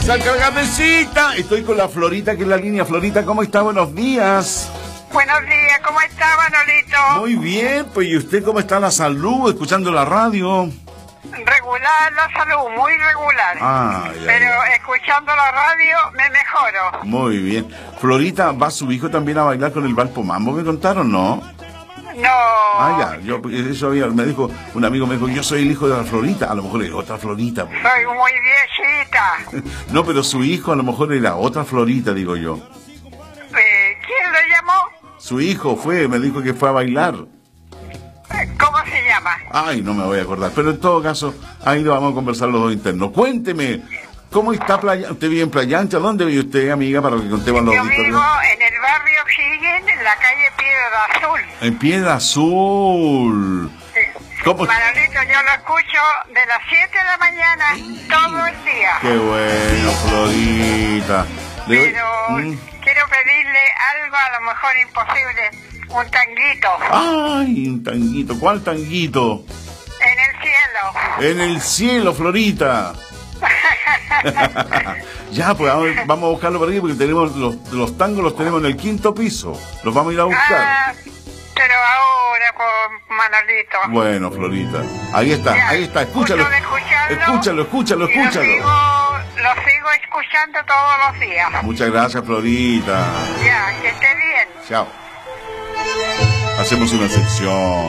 saca la cabecita. Estoy con la Florita, que es la línea. Florita, ¿cómo está? Buenos días. Buenos días, ¿cómo está, Manolito? Muy bien, pues ¿y usted cómo está la salud? Escuchando la radio. Regular la salud, muy regular. Pero escuchando la radio me mejoro. Muy bien. Florita, ¿va su hijo también a bailar con el Valpo Mambo? ¿Me contaron, no? No. Eso me dijo, un amigo me dijo, yo soy el hijo de la Florita. A lo mejor es otra Florita. Pues. Soy muy viejita. No, pero su hijo a lo mejor era otra Florita, digo yo. ¿Quién le llamó? Su hijo me dijo que fue a bailar. ¿Cómo se llama? Ay, no me voy a acordar. Pero en todo caso, ahí lo vamos a conversar los dos internos. Cuénteme, ¿cómo está Playa? ¿Usted vive en Playa Ancha? ¿Dónde vive usted, amiga, para que contemos los auditorios? Yo vivo en el barrio Higgins, en la calle Piedra Azul. En Piedra Azul. Sí. ¿Cómo? Manolito, yo lo escucho de las 7 de la mañana todo el día. Qué bueno, Florita. Pero quiero pedirle algo a lo mejor imposible. Un tanguito. Ay, un tanguito. ¿Cuál tanguito? En el cielo. En el cielo, Florita. Ya, pues vamos a buscarlo por aquí porque tenemos los tangos los tenemos en el 5º piso. Los vamos a ir a buscar. Pero ahora con Manolito. Bueno, Florita. Ahí está, ya, ahí está. Escúchalo. Escúchalo. Lo sigo escuchando todos los días. Muchas gracias, Florita. Ya, que esté bien. Chao. Hacemos una sección.